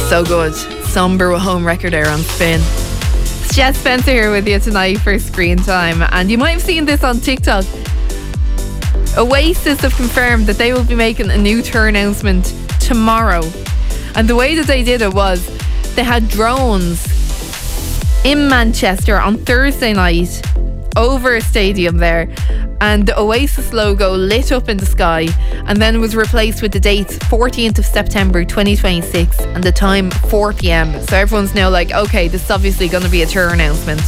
So good. Somber with Home Record Air on Spin. It's Jess Spencer here with you tonight for Screen Time. And you might have seen this on TikTok. Oasis have confirmed that they will be making a new tour announcement tomorrow. And the way that they did it was they had drones in Manchester on Thursday night over a stadium there, and the Oasis logo lit up in the sky, and then was replaced with the dates 14th of September 2026 and the time 4 p.m. So everyone's now like, okay, this is obviously going to be a tour announcement.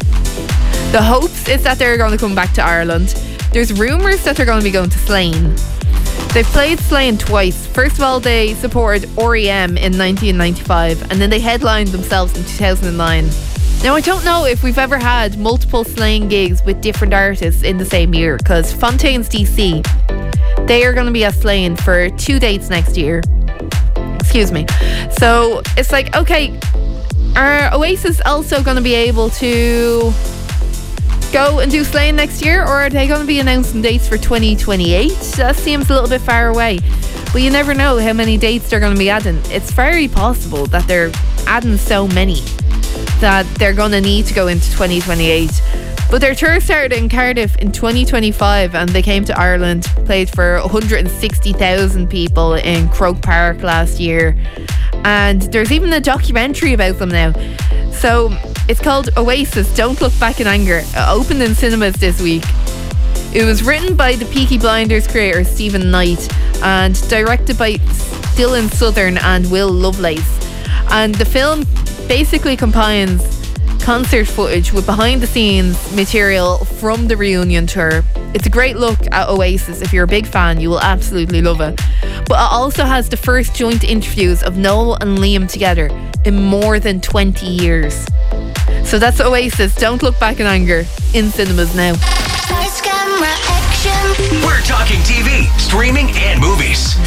The hopes is that they're going to come back to Ireland. There's rumours that they're going to be going to Slane. They've played Slane twice. First of all, they supported R.E.M. in 1995, and then they headlined themselves in 2009. Now, I don't know if we've ever had multiple Slane gigs with different artists in the same year, because Fontaines DC, they are going to be at Slane for 2 dates next year. Excuse me. So it's like, okay, are Oasis also going to be able to go and do Slane next year, or are they going to be announcing dates for 2028? That seems a little bit far away. But you never know how many dates they're going to be adding. It's very possible that they're adding so many that they're going to need to go into 2028. But their tour started in Cardiff in 2025, and they came to Ireland, played for 160,000 people in Croke Park last year. And there's even a documentary about them now. So it's called Oasis, Don't Look Back in Anger. It opened in cinemas this week. It was written by the Peaky Blinders creator Stephen Knight and directed by Dylan Southern and Will Lovelace. And the film basically combines concert footage with behind the scenes material from the reunion tour. It's a great look at Oasis. If you're a big fan, you will absolutely love it. But it also has the first joint interviews of Noel and Liam together in more than 20 years. So that's Oasis, Don't Look Back in Anger, in cinemas now. Lights, camera, action. We're talking TV, streaming and movies.